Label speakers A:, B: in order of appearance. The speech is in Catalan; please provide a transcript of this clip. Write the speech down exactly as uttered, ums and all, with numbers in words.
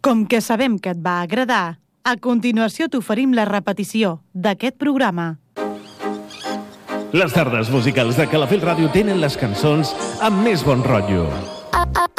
A: Com que sabem que et va agradar, a continuació t'oferim la repetició d'aquest programa.
B: Les tardes musicals de Calafell Ràdio tenen les cançons amb més bon rotllo.